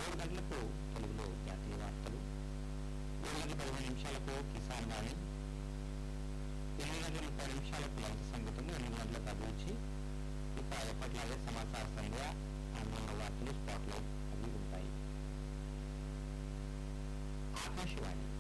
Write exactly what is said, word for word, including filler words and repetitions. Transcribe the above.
ఏడు గంటలకు తెలుగులో జాతీయ వార్తలు, ఏడు గంటల పదిహేను నిమిషాలకు కిసాన్ వాణి, ఎనిమిది గంటల ముప్పై నిమిషాలకు లంచ సంగీతము, ఎనిమిది గంటలకు అభిరుచి, ఇక ఎప్పటిలాగే సమాచార సంధ్య, ఆందోళన వార్తలు, స్పాట్ లైట్ అవి ఉంటాయి. ఆకాశవాణి